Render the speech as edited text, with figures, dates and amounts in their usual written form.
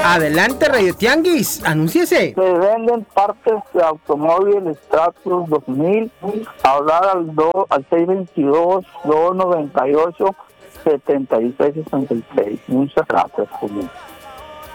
Adelante, Radio Tianguis, anúnciese. Se venden partes de automóvil Stratus 2000. Hablar al 622-298-7666. Muchas gracias, Julio.